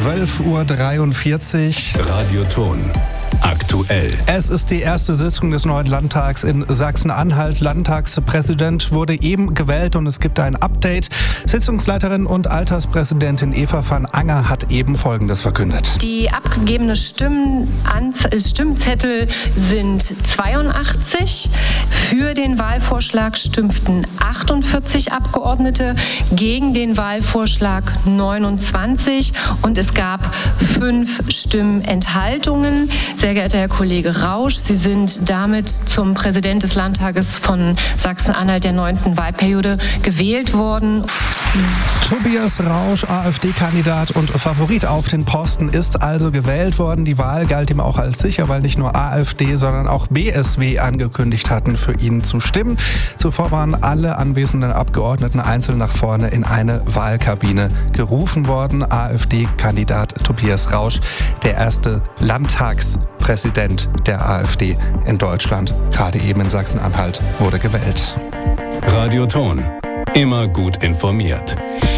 12:43 Uhr. Radioton. Aktuell. Es ist die erste Sitzung des neuen Landtags in Sachsen-Anhalt. Landtagspräsident wurde eben gewählt und es gibt ein Update. Sitzungsleiterin und Alterspräsidentin Eva van Anger hat eben Folgendes verkündet. Die abgegebenen Stimmzettel sind 82. Für den Wahlvorschlag stimmten 48 Abgeordnete, gegen den Wahlvorschlag 29 und es gab 5 Stimmenthaltungen. Sehr geehrter Herr Kollege Rausch, Sie sind damit zum Präsident des Landtages von Sachsen-Anhalt der 9. Wahlperiode gewählt worden. Tobias Rausch, AfD-Kandidat und Favorit auf den Posten, ist also gewählt worden. Die Wahl galt ihm auch als sicher, weil nicht nur AfD, sondern auch BSW angekündigt hatten, für ihn zu stimmen. Zuvor waren alle anwesenden Abgeordneten einzeln nach vorne in eine Wahlkabine gerufen worden. AfD-Kandidat Tobias Rausch, der erste Landtagspräsident der AfD in Deutschland, gerade eben in Sachsen-Anhalt, wurde gewählt. Radioton. Immer gut informiert.